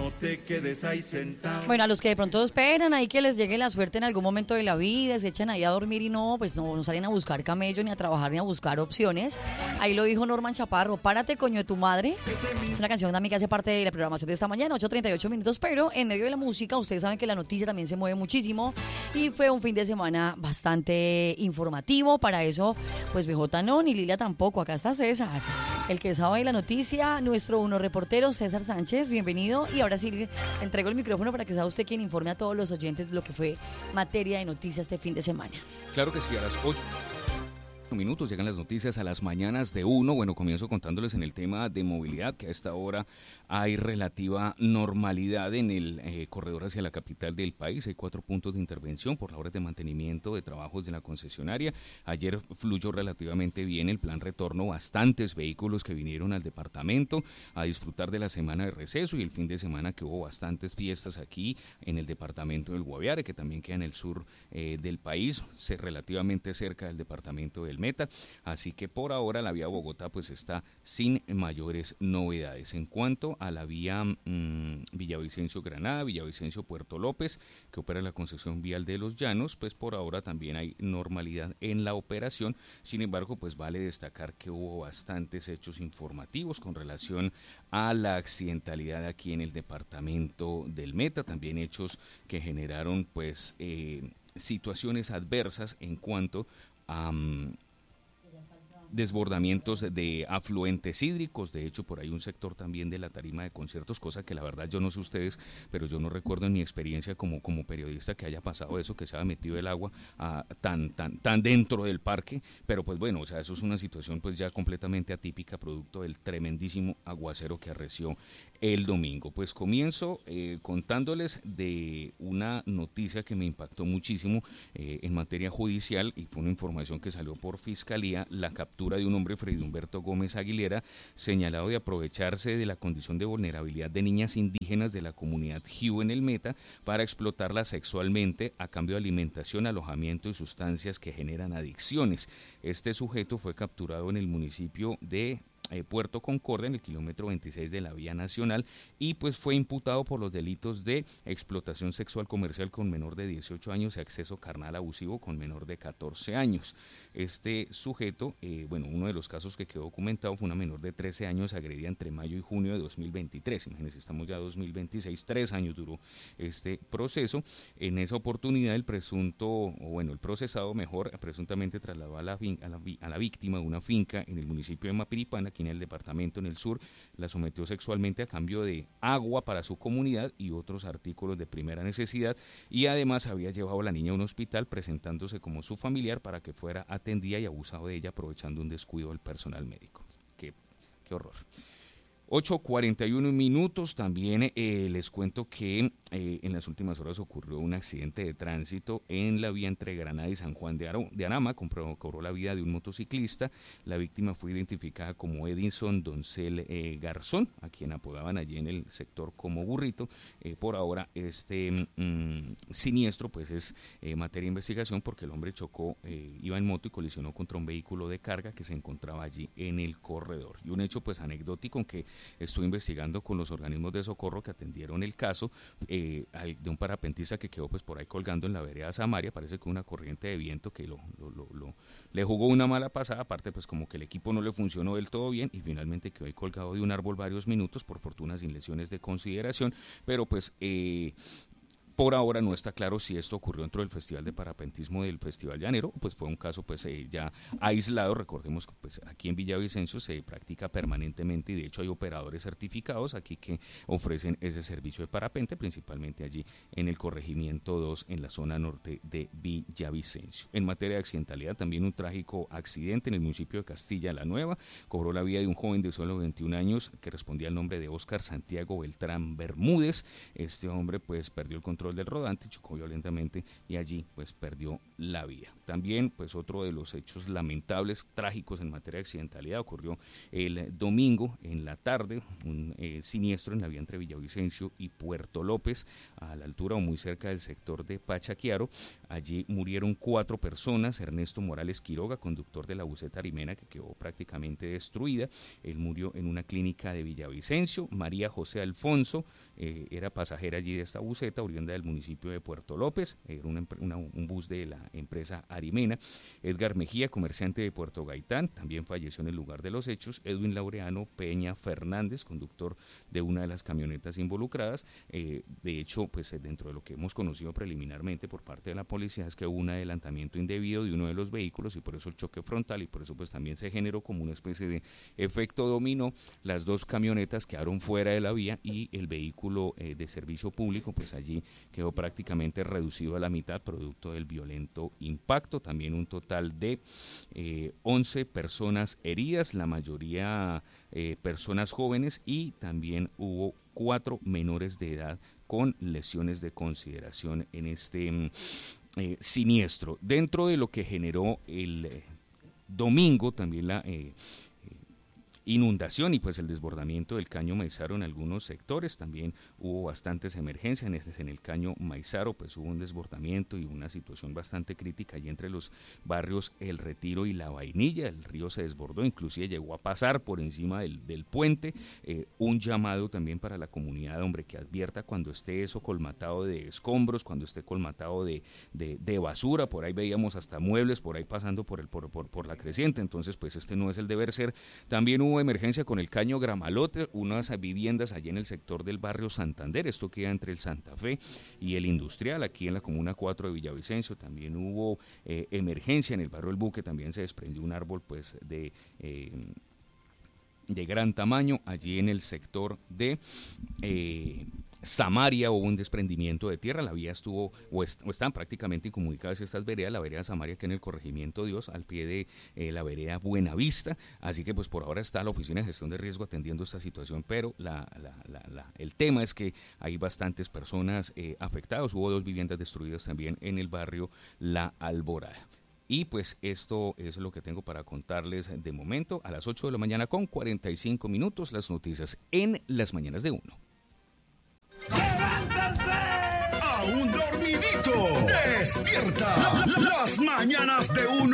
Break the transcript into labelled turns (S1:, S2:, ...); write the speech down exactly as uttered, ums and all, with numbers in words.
S1: no te quedes ahí sentado.
S2: Bueno, a los que de pronto esperan ahí que les llegue la suerte en algún momento de la vida, se echan ahí a dormir y no, pues no, no salen a buscar camello, ni a trabajar, ni a buscar opciones. Ahí lo dijo Norman Chaparro, párate coño de tu madre. Es una canción también que hace parte de la programación de esta mañana, ocho treinta y ocho minutos, pero en medio de la música, ustedes saben que la noticia también se mueve muchísimo y fue un fin de semana bastante informativo. Para eso, pues B J no, ni Lilia tampoco. Acá está César, el que sabe de la noticia, nuestro uno reportero César Sánchez, bienvenido. Y ahora sí le entrego el micrófono para que sea usted quien informe a todos los oyentes de lo que fue materia de noticias este fin de semana.
S3: Claro que sí, a las ocho minutos llegan las noticias a las mañanas de uno. Bueno, comienzo contándoles en el tema de movilidad, que a esta hora hay relativa normalidad en el eh, corredor hacia la capital del país. Hay cuatro puntos de intervención por labores de mantenimiento de trabajos de la concesionaria. Ayer fluyó relativamente bien el plan retorno, bastantes vehículos que vinieron al departamento a disfrutar de la semana de receso y el fin de semana que hubo bastantes fiestas aquí en el departamento del Guaviare, que también queda en el sur eh, del país, se, relativamente cerca del departamento del Meta. Así que por ahora la vía Bogotá pues está sin mayores novedades. En cuanto a la vía mmm, Villavicencio-Granada, Villavicencio-Puerto López, que opera la concesión vial de Los Llanos, pues por ahora también hay normalidad en la operación. Sin embargo, pues vale destacar que hubo bastantes hechos informativos con relación a la accidentalidad aquí en el departamento del Meta, también hechos que generaron pues eh, situaciones adversas en cuanto a um, desbordamientos de afluentes hídricos. De hecho, por ahí un sector también de la tarima de conciertos, cosa que la verdad yo no sé ustedes, pero yo no recuerdo en mi experiencia como, como periodista que haya pasado eso, que se haya metido el agua a, tan, tan, tan dentro del parque. Pero pues bueno, o sea, eso es una situación pues ya completamente atípica, producto del tremendísimo aguacero que arreció el domingo. Pues comienzo eh, contándoles de una noticia que me impactó muchísimo eh, en materia judicial, y fue una información que salió por Fiscalía: la captura de un hombre, Freddy Humberto Gómez Aguilera, señalado de aprovecharse de la condición de vulnerabilidad de niñas indígenas de la comunidad Jiu en el Meta para explotarlas sexualmente a cambio de alimentación, alojamiento y sustancias que generan adicciones. Este sujeto fue capturado en el municipio de Eh, Puerto Concordia, en el kilómetro veintiséis de la vía nacional, y pues fue imputado por los delitos de explotación sexual comercial con menor de dieciocho años y acceso carnal abusivo con menor de catorce años. Este sujeto, eh, bueno, uno de los casos que quedó documentado fue una menor de trece años agredida entre mayo y junio de dos mil veintitrés. Imagínense, estamos ya en dos mil veintiséis, tres años duró este proceso. En esa oportunidad el presunto, o bueno, el procesado mejor, presuntamente trasladó a la, fin, a la, a la víctima de una finca en el municipio de Mapiripana, aquí en el departamento, en el sur, la sometió sexualmente a cambio de agua para su comunidad y otros artículos de primera necesidad, y además había llevado a la niña a un hospital presentándose como su familiar para que fuera atendida y abusado de ella, aprovechando un descuido del personal médico. Qué, qué horror. ocho cuarenta y uno minutos, también eh, les cuento que eh, en las últimas horas ocurrió un accidente de tránsito en la vía entre Granada y San Juan de, Aro, de Arama, compró, cobró la vida de un motociclista. La víctima fue identificada como Edinson Doncel eh, Garzón, a quien apodaban allí en el sector como Burrito. Eh, por ahora este mm, siniestro pues es eh, materia de investigación, porque el hombre chocó, eh, iba en moto y colisionó contra un vehículo de carga que se encontraba allí en el corredor. Y un hecho pues anecdótico que estuve investigando con los organismos de socorro que atendieron el caso, eh, de un parapentista que quedó pues por ahí colgando en la vereda Samaria. Parece que una corriente de viento que lo, lo, lo, lo le jugó una mala pasada, aparte pues como que el equipo no le funcionó del todo bien, y finalmente quedó ahí colgado de un árbol varios minutos, por fortuna sin lesiones de consideración. Pero pues eh, por ahora no está claro si esto ocurrió dentro del Festival de Parapentismo del Festival Llanero, pues fue un caso pues eh, ya aislado. Recordemos que pues aquí en Villavicencio se practica permanentemente, y de hecho hay operadores certificados aquí que ofrecen ese servicio de parapente, principalmente allí en el corregimiento dos, en la zona norte de Villavicencio. En materia de accidentalidad, también un trágico accidente en el municipio de Castilla la Nueva, cobró la vida de un joven de solo veintiún años que respondía al nombre de Óscar Santiago Beltrán Bermúdez. Este hombre pues perdió el control del rodante, chocó violentamente y allí pues perdió la vida. También pues otro de los hechos lamentables, trágicos en materia de accidentalidad, ocurrió el domingo en la tarde, un eh, siniestro en la vía entre Villavicencio y Puerto López, a la altura o muy cerca del sector de Pachaquiaro. Allí murieron cuatro personas: Ernesto Morales Quiroga, conductor de la buseta Arimena, que quedó prácticamente destruida, él murió en una clínica de Villavicencio; María José Alfonso eh, era pasajera allí de esta buseta, oriunda del municipio de Puerto López, era una, una, un bus de la empresa Arimena. Edgar Mejía, comerciante de Puerto Gaitán, también falleció en el lugar de los hechos. Edwin Laureano Peña Fernández, conductor de una de las camionetas involucradas. Eh, de hecho, pues dentro de lo que hemos conocido preliminarmente por parte de la policía es que hubo un adelantamiento indebido de uno de los vehículos y por eso el choque frontal, y por eso pues también se generó como una especie de efecto dominó. Las dos camionetas quedaron fuera de la vía y el vehículo eh, de servicio público pues allí quedó prácticamente reducido a la mitad producto del violento impacto. También un total de eh, once personas heridas, la mayoría eh, personas jóvenes, y también hubo cuatro menores de edad con lesiones de consideración en este eh, siniestro. Dentro de lo que generó el eh, domingo también la eh, inundación y pues el desbordamiento del caño Maizaro en algunos sectores, también hubo bastantes emergencias. En, en el caño Maizaro pues hubo un desbordamiento y una situación bastante crítica allí entre los barrios El Retiro y La Vainilla. El río se desbordó, inclusive llegó a pasar por encima del, del puente. Eh, un llamado también para la comunidad, hombre, que advierta cuando esté eso colmatado de escombros, cuando esté colmatado de, de, de basura. Por ahí veíamos hasta muebles por ahí pasando por, el, por, por, por la creciente, entonces pues este no es el deber ser. También hubo emergencia con el caño Gramalote, unas viviendas allí en el sector del barrio Santander, esto queda entre el Santa Fe y el Industrial, aquí en la comuna cuatro de Villavicencio. También hubo eh, emergencia en el barrio El Buque, también se desprendió un árbol pues de... Eh, de gran tamaño allí en el sector de eh, Samaria. Hubo un desprendimiento de tierra, la vía estuvo o, est o están prácticamente incomunicadas estas veredas, la vereda Samaria que en el corregimiento Dios, al pie de eh, la vereda Buenavista, así que pues por ahora está la Oficina de Gestión de Riesgo atendiendo esta situación, pero la, la, la, la, el tema es que hay bastantes personas eh, afectadas. Hubo dos viviendas destruidas también en el barrio La Alborada. Y pues esto es lo que tengo para contarles de momento. A las ocho de la mañana con cuarenta y cinco minutos, las noticias en Las Mañanas de Uno.
S1: ¡Levántense! ¡Aún dormidito! ¡Despierta! Las Mañanas de Uno.